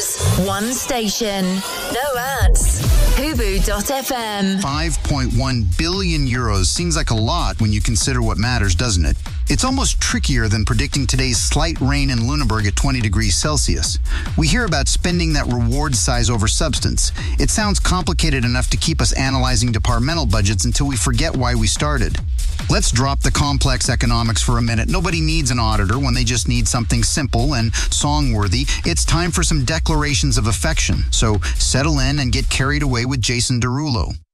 listeners, one station, no ads. Hubu.fm. 5.1 billion euros seems like a lot when you consider what matters, doesn't it? It's almost trickier than predicting today's slight rain in Lüneburg at 20 degrees Celsius. We hear about spending that rewards size over substance. It sounds complicated enough to keep us analyzing departmental budgets until we forget why we started. Let's drop the complex economics for a minute. Nobody needs an auditor when they just need something simple and song-worthy. It's time for some declarations of affection. So settle in and get carried away with Jason Derulo.